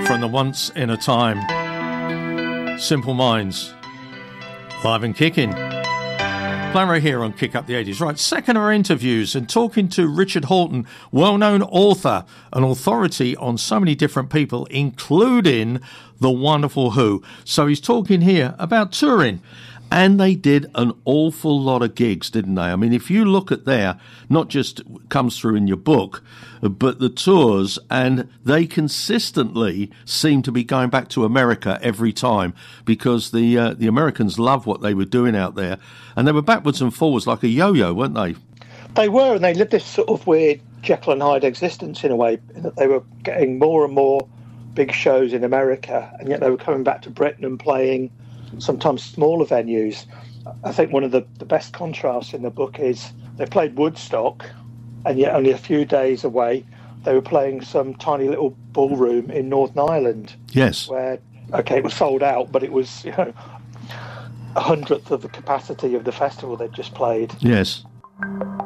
from the Once in a Time. Simple Minds, live and kicking. Playing right here on Kick Up the 80s. Right, second of our interviews and talking to Richard Horton, well-known author, an authority on so many different people, including the wonderful Who. So he's talking here about touring. And they did an awful lot of gigs, didn't they? I mean, if you look at there, not just comes through in your book, but the tours, and they consistently seem to be going back to America every time because the Americans love what they were doing out there. And they were backwards and forwards like a yo-yo, weren't they? They were, and they lived this sort of weird Jekyll and Hyde existence in a way, in that they were getting more and more big shows in America, and yet they were coming back to Britain and playing sometimes smaller venues. I think one of the best contrasts in the book is they played Woodstock, and yet only a few days away they were playing some tiny little ballroom in Northern Ireland. Yes. Where, okay, it was sold out, but it was, you know, 100th of the capacity of the festival they'd just played. Yes.